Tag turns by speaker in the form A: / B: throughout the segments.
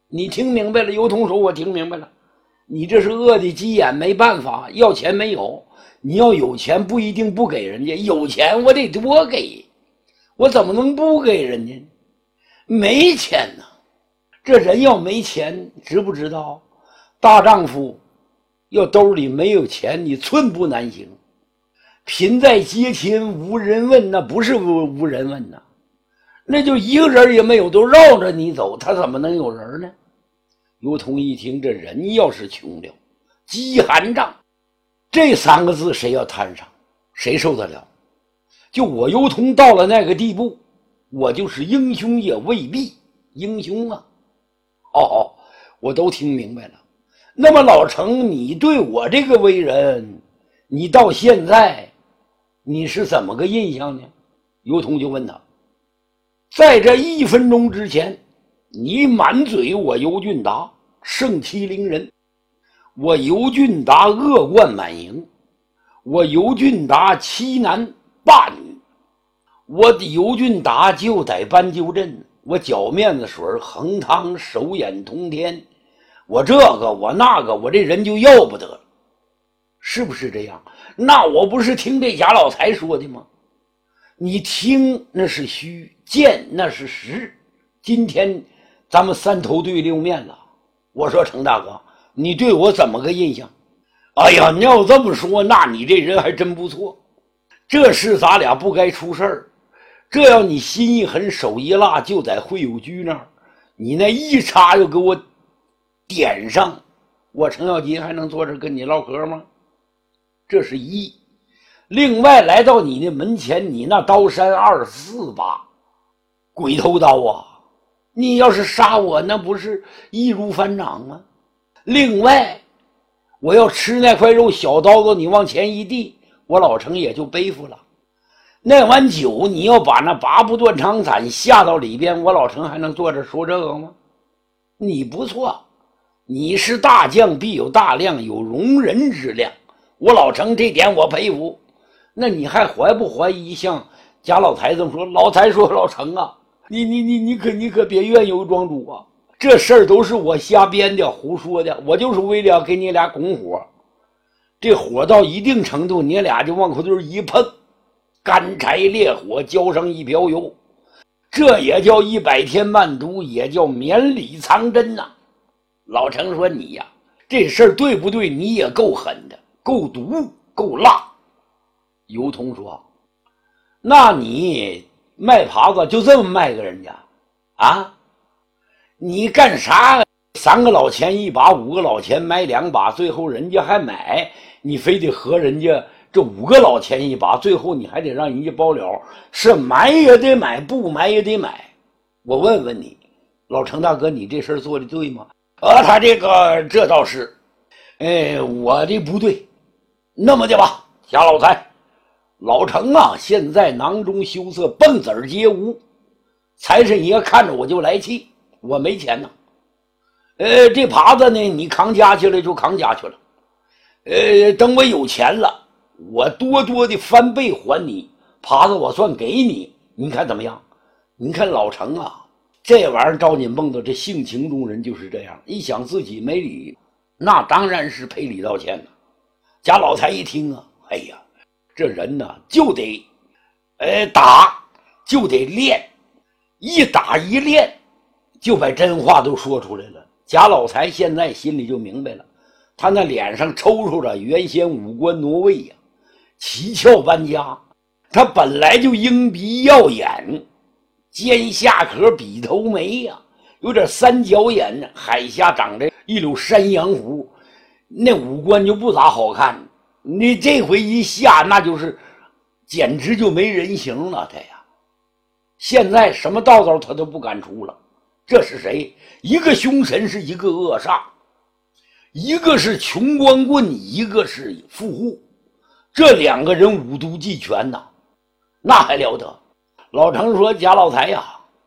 A: 你听明白了？尤通说：“我听明白了，你这是饿的急眼，没办法，要钱没有。你要有钱不一定不给人家，有钱我得多给，我怎么能不给人家呢？没钱呢，这人要没钱，知不知道？大丈夫要兜里没有钱，你寸步难行。贫在街前无人问，那不是无人问呐，那就一个人也没有，都绕着你走，他怎么能有人呢？”尤通一听，这人要是穷了，饥寒瘴，这3个字谁要摊上，谁受得了？就我尤通到了那个地步，我就是英雄也未必英雄啊！哦，我都听明白了。那么老程，你对我这个为人，你到现在你是怎么个印象呢？尤通就问他，在这1分钟之前，你满嘴我尤俊达盛欺凌人，我尤俊达恶贯满盈，我尤俊达欺男霸女，我尤俊达就得搬纠正，我脚面子水横汤手眼通天，我这个我那个，我这人就要不得，是不是这样？那我不是听这贾老财说的吗？你听那是虚，见那是实。今天咱们3头对6面了。我说程大哥，你对我怎么个印象？哎呀，你要这么说，那你这人还真不错。这事咱俩不该出事儿，这要你心一狠手一辣，就在会友居那儿，你那一插又给我点上，我程咬金还能坐这跟你唠嗑吗？这是一。另外来到你的门前，你那刀山24把鬼头刀啊，你要是杀我，那不是易如反掌吗？另外我要吃那块肉，小刀子你往前一递，我老程也就背负了。那碗酒你要把那拔不断肠散下到里边，我老程还能坐着说这个吗？你不错，你是大将必有大量，有容人之量，我老程这点我佩服。那你还怀不怀疑像贾老财这么说？老财说：“老程啊，你可别怨尤庄主啊，这事儿都是我瞎编的胡说的，我就是为了给你俩拱火，这火到一定程度，你俩就往口堆一碰，干柴烈火浇上一瓢油，这也叫100天慢读，也叫绵里藏针呐。”老程说：“你呀，这事儿对不对？你也够狠的，够毒，够辣。”尤通说：“那你卖耙子就这么卖给人家啊？你干啥？3个老钱一把，5个老钱买2把，最后人家还买，你非得和人家这5个老钱一把，最后你还得让人家包了，是买也得买，不买也得买。我问问你，老程大哥，你这事儿做的对吗？”他这倒是，我的不对。那么的吧，贾老财，老程啊，现在囊中羞涩，蹦子儿皆无，财神爷看着我就来气，我没钱呢。这耙子呢，你扛家去了就扛家去了。等我有钱了，我多多的翻倍还你，耙子我算给你，你看怎么样？你看老程啊，这玩意儿招你梦到，这性情中人就是这样，一想自己没理，那当然是赔礼道歉了。贾老财一听啊，哎呀，这人呢就得打，就得练，一打一练就把真话都说出来了。贾老财现在心里就明白了，他那脸上抽抽着，原先五官挪位呀，七窍搬家，他本来就鹰鼻耀眼，尖下颏比头眉呀，有点三角眼，海下长着一绺山羊胡，那五官就不咋好看。你这回一下，那就是简直就没人形了。他呀，现在什么道道他都不敢出了。这是谁？一个凶神，是一个恶煞，一个是穷光棍，一个是富户，这2个人五毒俱全呐，那还了得。老程说：“贾老财呀，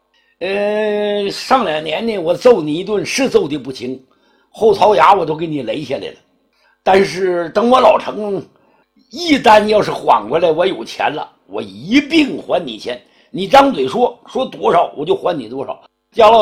A: 上2年呢，我揍你一顿是揍的不轻，后槽牙我都给你垒下来了。但是等我老程一单要是缓过来，我有钱了，我一并还你钱。你张嘴说多少，我就还你多少。”贾老